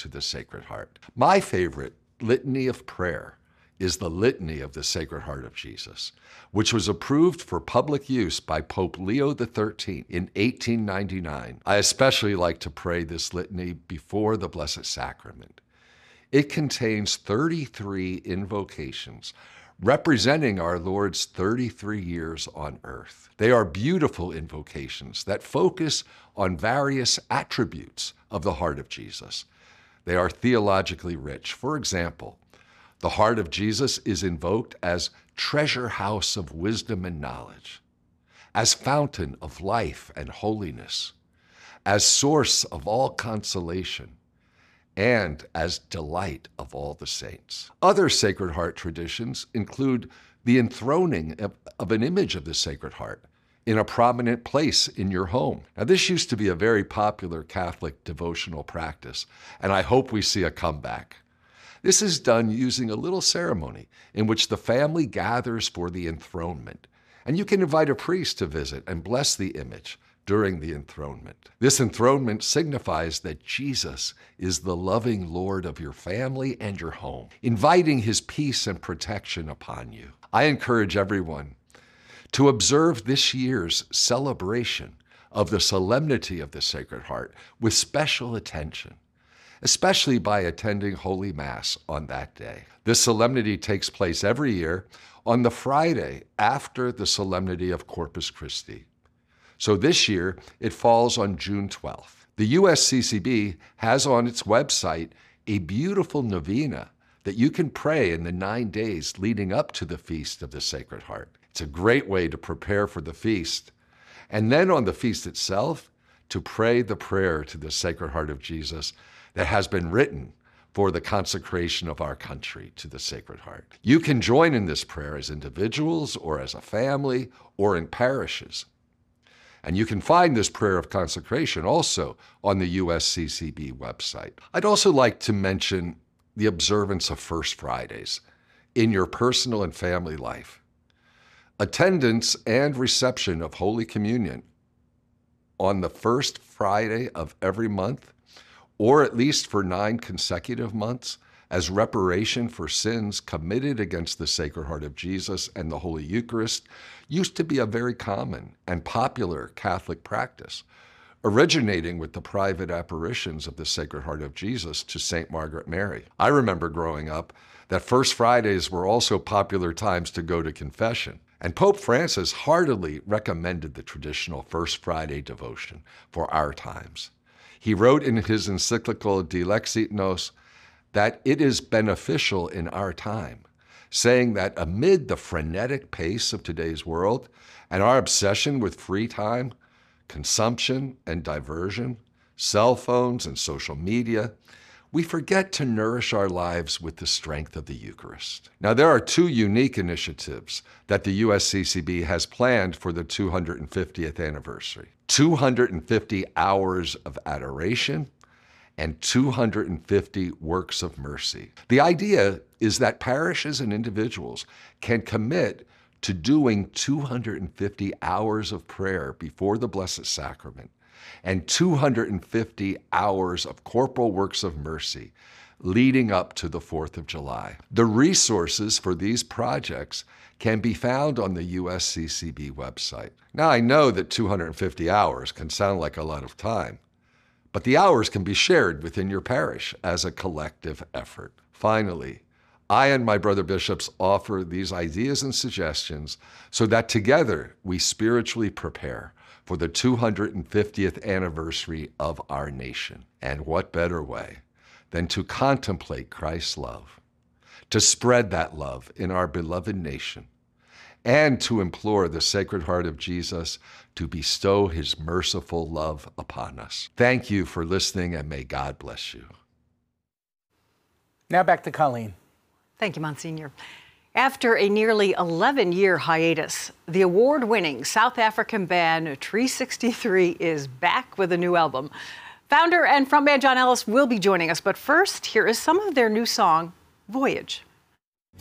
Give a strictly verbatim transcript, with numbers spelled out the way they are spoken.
to the Sacred Heart. My favorite litany of prayer is the Litany of the Sacred Heart of Jesus, which was approved for public use by Pope Leo the thirteenth in eighteen ninety-nine. I especially like to pray this litany before the Blessed Sacrament. It contains thirty-three invocations representing our Lord's thirty-three years on earth. They are beautiful invocations that focus on various attributes of the heart of Jesus. They are theologically rich. For example, the heart of Jesus is invoked as treasure house of wisdom and knowledge, as fountain of life and holiness, as source of all consolation, and as delight of all the saints. Other Sacred Heart traditions include the enthroning of, of an image of the Sacred Heart in a prominent place in your home. Now, this used to be a very popular Catholic devotional practice, and I hope we see a comeback. This is done using a little ceremony in which the family gathers for the enthronement, and you can invite a priest to visit and bless the image during the enthronement. This enthronement signifies that Jesus is the loving Lord of your family and your home, inviting his peace and protection upon you. I encourage everyone to observe this year's celebration of the Solemnity of the Sacred Heart with special attention, especially by attending Holy Mass on that day. This solemnity takes place every year on the Friday after the Solemnity of Corpus Christi. So this year, it falls on June twelfth. The U S C C B has on its website a beautiful novena that you can pray in the nine days leading up to the Feast of the Sacred Heart. It's a great way to prepare for the feast. And then on the feast itself, to pray the prayer to the Sacred Heart of Jesus that has been written for the consecration of our country to the Sacred Heart. You can join in this prayer as individuals or as a family or in parishes. And you can find this prayer of consecration also on the U S C C B website. I'd also like to mention the observance of First Fridays in your personal and family life. Attendance and reception of Holy Communion on the first Friday of every month, or at least for nine consecutive months, as reparation for sins committed against the Sacred Heart of Jesus and the Holy Eucharist, used to be a very common and popular Catholic practice, originating with the private apparitions of the Sacred Heart of Jesus to Saint Margaret Mary. I remember growing up that First Fridays were also popular times to go to confession, and Pope Francis heartily recommended the traditional First Friday devotion for our times. He wrote in his encyclical De Lexit Nos that it is beneficial in our time, saying that amid the frenetic pace of today's world and our obsession with free time, consumption and diversion, cell phones and social media, we forget to nourish our lives with the strength of the Eucharist. Now, there are two unique initiatives that the U S C C B has planned for the two hundred fiftieth anniversary. two hundred fifty hours of adoration and two hundred fifty works of mercy. The idea is that parishes and individuals can commit to doing two hundred fifty hours of prayer before the Blessed Sacrament and two hundred fifty hours of corporal works of mercy leading up to the fourth of July. The resources for these projects can be found on the U S C C B website. Now, I know that two hundred fifty hours can sound like a lot of time, but the hours can be shared within your parish as a collective effort. Finally, I and my brother bishops offer these ideas and suggestions so that together we spiritually prepare for the two hundred fiftieth anniversary of our nation. And what better way than to contemplate Christ's love, to spread that love in our beloved nation, and to implore the Sacred Heart of Jesus to bestow his merciful love upon us. Thank you for listening, and may God bless you. Now back to Colleen. Thank you, Monsignor. After a nearly eleven-year hiatus, the award-winning South African band Tree sixty-three is back with a new album. Founder and frontman John Ellis will be joining us, but first, here is some of their new song, Voyage.